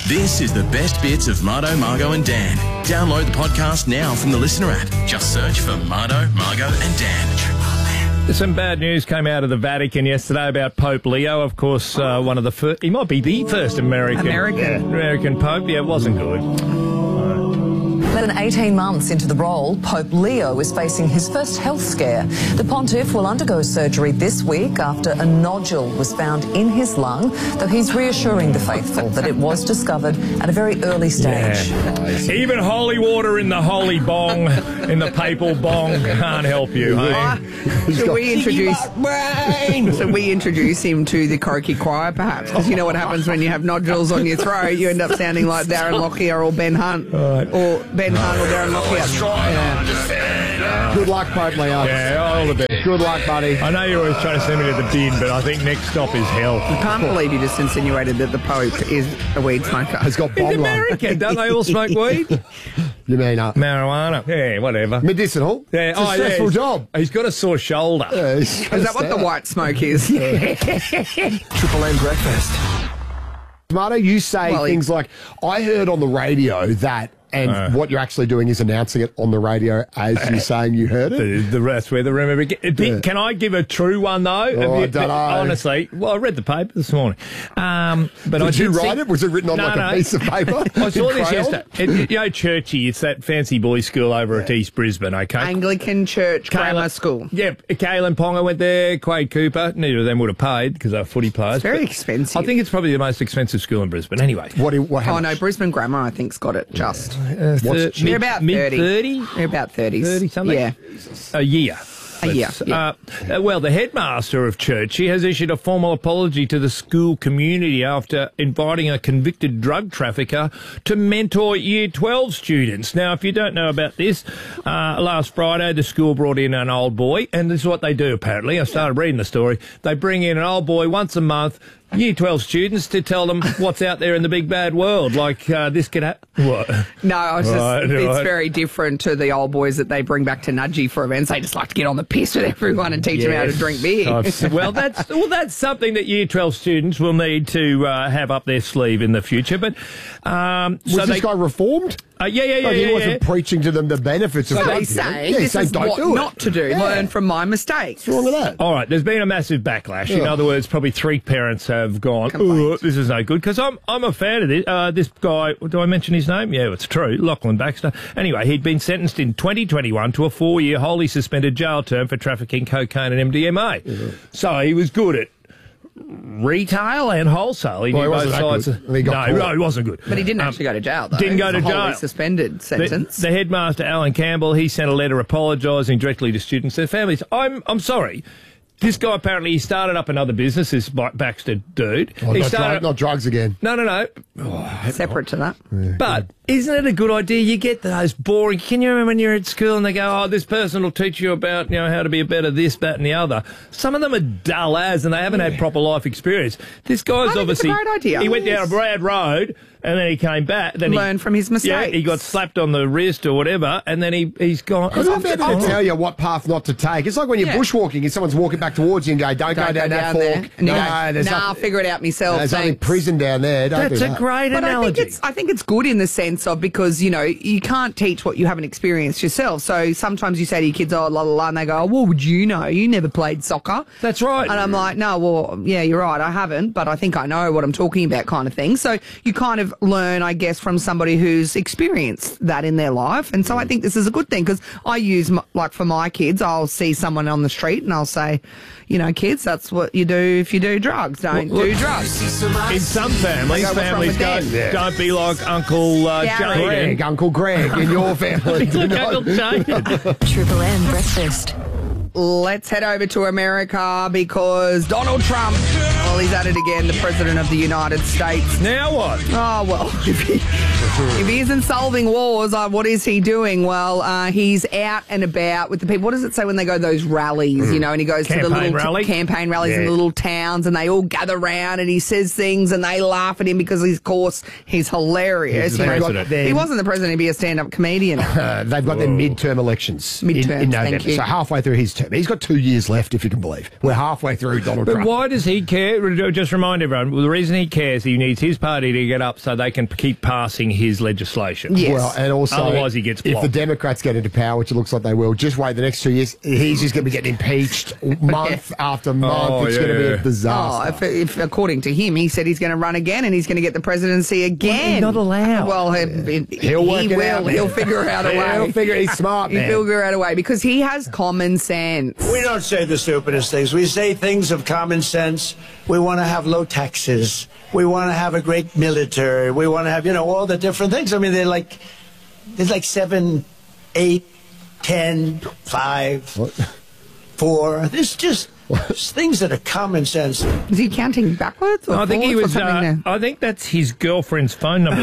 This is the best bits of Mardo, Margo and Dan. Download the podcast now from the Listener app. Just search for Mardo, Margo and Dan. Some bad news came out of the Vatican yesterday about Pope Leo. Of course, one of the first, he might be the first American Pope. Yeah, it wasn't good. Less than 18 months into the role, Pope Leo is facing his first health scare. The pontiff will undergo surgery this week after a nodule was found in his lung, though he's reassuring the faithful that it was discovered at a very early stage. Yeah. Even holy water in the holy bong, in the papal bong, can't help you, hey? Should we introduce him to the Croaky Choir, perhaps? Because you know what happens when you have nodules on your throat, you end up sounding like Darren Lockyer or Ben Hunt. Right. Or Ben Hunt or Darren Lockyer. Yeah. Good luck, Pope Leo. Yeah, all the best. Good luck, buddy. I know you're always trying to send me to the bin, but I think next stop is hell. I can't believe you just insinuated that the Pope is a weed smoker. He's got bomb In America, don't they all smoke weed? You mean marijuana? Yeah, whatever. Medicinal? Yeah, it's a stressful job. He's got a sore shoulder. Yeah, is that what the white smoke is? Triple M breakfast. Mardo, you say things like, I heard on the radio that, and what you're actually doing is announcing it on the radio as you're saying you heard it. The rest where the rumour begins. Can I give a true one, though? I don't know. Honestly, well, I read the paper this morning. Did you write it? Was it written on a piece of paper? I saw this yesterday. You know, Churchy, it's that fancy boys' school over at East Brisbane, okay? Anglican Church Grammar School. Yep. Kalen Ponga went there, Quade Cooper. Neither of them would have paid because they were footy players. It's very expensive. I think it's probably the most expensive school in Brisbane. Anyway. How no, Brisbane Grammar, I think, has got it just. They're about 30. Mid-30? They're about 30s. 30 something? Yeah. A year. Yeah. Well, the headmaster of Churchy has issued a formal apology to the school community after inviting a convicted drug trafficker to mentor Year 12 students. Now, if you don't know about this, last Friday the school brought in an old boy, and this is what they do apparently. I started reading the story. They bring in an old boy once a month, Year 12 students, to tell them what's out there in the big bad world, like this could happen. What? No, it's very different to the old boys that they bring back to Nudgee for events. They just like to get on the piss with everyone and teach them how to drink beer. Well, that's something that Year 12 students will need to have up their sleeve in the future. But was this guy reformed? He wasn't preaching to them the benefits of drugs. He's saying don't do it. Not to do. Learn from my mistakes. What's wrong with that? All right, there's been a massive backlash. In other words, probably 3 parents have gone, this is no good, because I'm a fan of this. This guy, do I mention his name? Yeah, it's true, Lachlan Baxter. Anyway, he'd been sentenced in 2021 to a 4-year wholly suspended jail term for trafficking cocaine and MDMA. Mm-hmm. So he was good at retail and wholesale. He knew both sides. No, he wasn't good. But he didn't actually go to jail, though. Didn't go to jail. Wholly suspended sentence. The headmaster, Alan Campbell, he sent a letter apologising directly to students and their families. I'm sorry. This guy apparently he started up another business, this Baxter dude. Not drugs again. No. Separate to that. Yeah. But isn't it a good idea? You get those boring. Can you remember when you're at school and they go, this person will teach you about how to be a better this, that, and the other. Some of them are dull as, and they haven't had proper life experience. This guy's obviously. It's a great idea. He went down a bad road. And then he came back. Then learned from his mistakes. Yeah, he got slapped on the wrist or whatever, and then he's gone. I'm going to tell you what path not to take. It's like when you're bushwalking and someone's walking back towards you and go, don't go down that fork. And I'll figure it out myself. There's only prison down there. That's a great analogy. I think it's good in the sense of because, you can't teach what you haven't experienced yourself. So sometimes you say to your kids, la, la, la, and they go, what would you know? You never played soccer. That's right. And I'm like, no, well, yeah, you're right. I haven't, but I think I know what I'm talking about kind of thing. So you kind of learn, I guess, from somebody who's experienced that in their life. And so I think this is a good thing because I use, like for my kids, I'll see someone on the street and I'll say, kids, that's what you do if you do drugs. Don't do drugs. In some families don't be like Uncle Jade. Uncle Greg in your family. Uncle Jade. Triple M breakfast. Let's head over to America because Donald Trump, he's at it again, the President of the United States. Now what? Oh, well, if he isn't solving wars, what is he doing? Well, he's out and about with the people. What does it say when they go to those rallies, and he goes to the little campaign rallies in the little towns and they all gather around and he says things and they laugh at him because, of course, he's hilarious. He wasn't the president, he'd be a stand-up comedian. They've got their midterm elections in November. Thank you. So halfway through his term. He's got 2 years left, if you can believe. We're halfway through Donald Trump. But why does he care? just remind everyone, the reason he cares, he needs his party to get up so they can keep passing his legislation. Yes. Well, and also, otherwise he gets blocked. If the Democrats get into power, which it looks like they will, just wait the next 2 years, he's just going to be getting impeached month after month. It's going to be a disaster. If according to him, he said he's going to run again and he's going to get the presidency again. He's not allowed. Well, he'll work it out, man. He'll figure out a way. He's smart, man. He'll figure out a way because he has common sense. We don't say the stupidest things. We say things of common sense. We want to have low taxes. We want to have a great military. We want to have, all the different things. I mean, there's like 7, 8, 10, 5, 4. There's just things that are common sense. Is he counting backwards? Or I think he was. I think that's his girlfriend's phone number: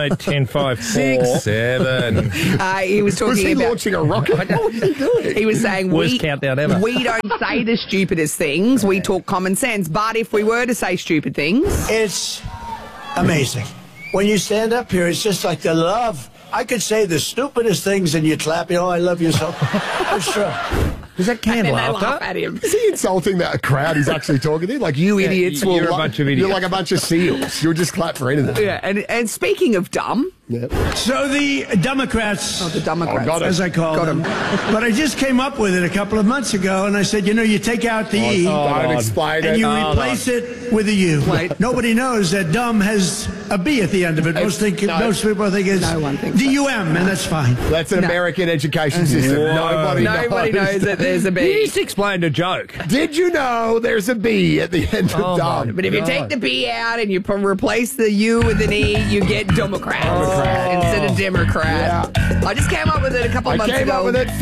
78105467. He was talking about launching a rocket. What was he doing? He was saying worst countdown ever. We don't say the stupidest things. We talk common sense. But if we were to say stupid things, it's amazing. When you stand up here, it's just like the love. I could say the stupidest things and you clap. I love you so. For sure. Is that canned laughter? Laugh at him. Is he insulting that crowd he's actually talking to? Like, you idiots. You're a bunch of idiots. You're like a bunch of seals. You'll just clap for anything. Yeah, and speaking of dumb. Yep. So the Democrats, as I call them. But I just came up with it a couple of months ago, and I said, you take out the E, and you replace it with a U. Wait. Nobody knows that dumb has a B at the end of it. Most people think it's D-U-M, and that's fine. That's an American education system. Nobody knows that there's a B. He just explained a joke. Did you know there's a B at the end of dumb? But if you take the B out and you replace the U with an E, you get Democrat instead of Democrat. Yeah. I just came up with it a couple of months ago. I came up with it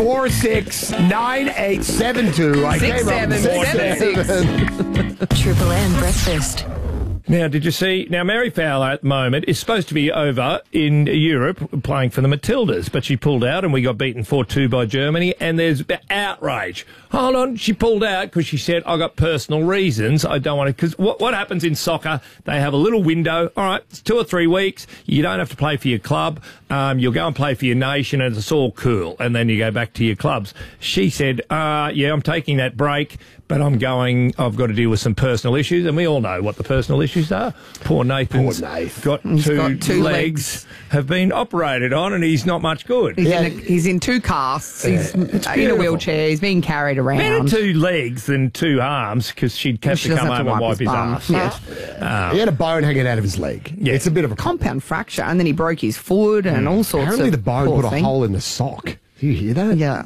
469872. 6776. Triple M breakfast. Now, did you see? Now, Mary Fowler at the moment is supposed to be over in Europe playing for the Matildas, but she pulled out and we got beaten 4-2 by Germany, and there's outrage. Hold on, she pulled out because she said, I got personal reasons. I don't want to, because what happens in soccer, they have a little window. All right, it's 2 or 3 weeks. You don't have to play for your club. You'll go and play for your nation and it's all cool. And then you go back to your clubs. She said, yeah, I'm taking that break, but I've got to deal with some personal issues. And we all know what the personal issues are. Poor Nathan's got two legs, have been operated on, and he's not much good. He's in 2 casts. He's in a wheelchair. He's being carried around. Better 2 legs than 2 arms, because she'd have to come home and wipe his ass. Yeah. He had a bone hanging out of his leg. Yeah. It's a bit of a compound fracture, and then he broke his foot and all sorts Apparently of the bone put a hole in the sock. Do you hear that? Yeah.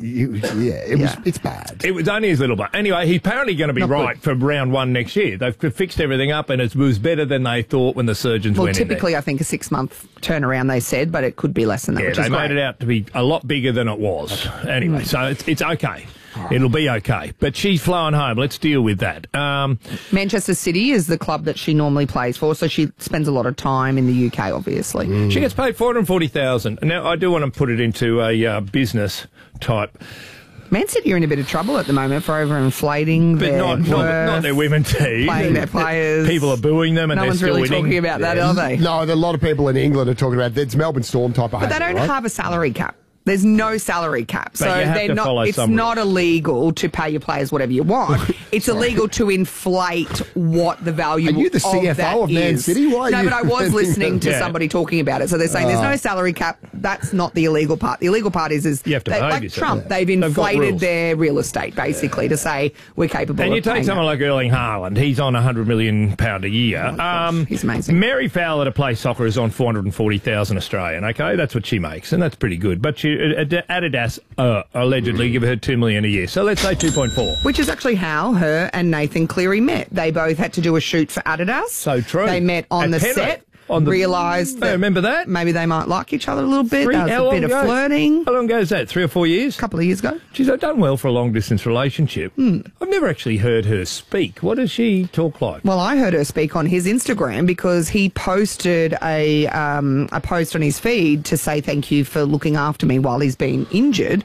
It's bad. It was only his little bone. Anyway, he's apparently going to be right for round 1 next year. They've fixed everything up, and it was better than they thought when the surgeons went in there. Typically, I think a 6-month turnaround, they said, but it could be less than that, which is they made it out to be a lot bigger than it was. Anyway, so it's okay. It'll be okay. But she's flying home. Let's deal with that. Manchester City is the club that she normally plays for, so she spends a lot of time in the UK, obviously. She gets paid $440,000. Now, I do want to put it into a business type. Man City are in a bit of trouble at the moment for overinflating not their women's team. Playing their players. People are booing them and they're still winning. No one's really talking about that, are they? No, a lot of people in England are talking about it's Melbourne Storm type of But they don't have a salary cap. There's no salary cap, so it's not illegal to pay your players whatever you want. It's illegal to inflate what the value of that is. Are you the CFO of Man City? But I was listening to somebody talking about it. So they're saying there's no salary cap. That's not the illegal part. The illegal part is you have to like Trump. They've inflated their real estate basically to say we're capable. And you take someone like Erling Haaland. He's on £100 million a year. He's amazing. Mary Fowler to play soccer is on 440,000 Australian. Okay, that's what she makes, and that's pretty good. But Adidas allegedly give her $2 million a year. So let's say 2.4. Which is actually how her and Nathan Cleary met. They both had to do a shoot for Adidas. So true. They met on the set. Realised that remember that? Maybe they might like each other a little bit. There was a bit of flirting. How long ago is that? 3 or 4 years? A couple of years ago. She's done well for a long-distance relationship. I've never actually heard her speak. What does she talk like? Well, I heard her speak on his Instagram because he posted a post on his feed to say thank you for looking after me while he's been injured.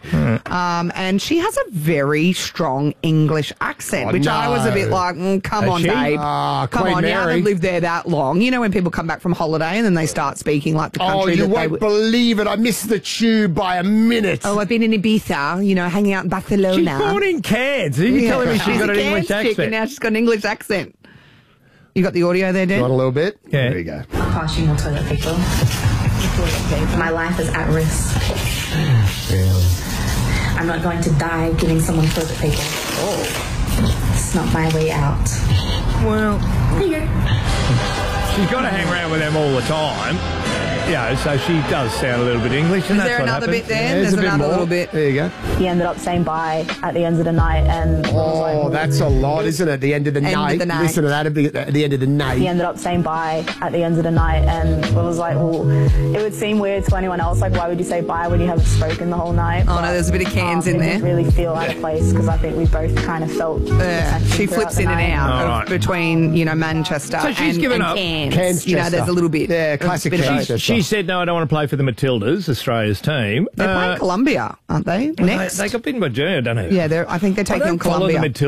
And she has a very strong English accent, which I was a bit like, come on, babe. Come on, you haven't lived there that long. You know when people come back from holiday and then they start speaking like the country you won't believe it. I missed the tube by a minute. Oh, I've been in Ibiza, hanging out in Barcelona. She's born in Cairns. Are you telling me she's got an English accent? And now she's got an English accent. You got the audio there, Dan? You want a little bit? Yeah. There you go. Caution more toilet paper. My life is at risk. Really? I'm not going to die giving someone toilet paper. Oh. It's not my way out. Well, There you go. she's got to hang around with them all the time. Yeah, so she does sound a little bit English, and Is that's there what another happens. bit there? Yeah, There's a bit another more. little bit. There you go. He ended up saying bye at the end of the night, and Oh, that's a lot, isn't it? The end of the End of night. the night. Listen to that at the end of the night. he ended up saying bye at the end of the night, and it was like, well, it would seem weird to anyone else. Like, why would you say bye when you haven't spoken the whole night? Oh, no, there's a bit of cans in it there. didn't really feel out of place because I think we both kind of felt. the tension She throughout flips the in and night. out All of right. between, Manchester So she's and, given and up. Cairns. There's a little bit. Yeah, of classic bit of- Manchester. She said, no, I don't want to play for the Matildas, Australia's team. They're playing Colombia, aren't they? Next. They got beaten by Germany, don't they? Yeah, I think they're I taking on don't follow Colombia. the Matildas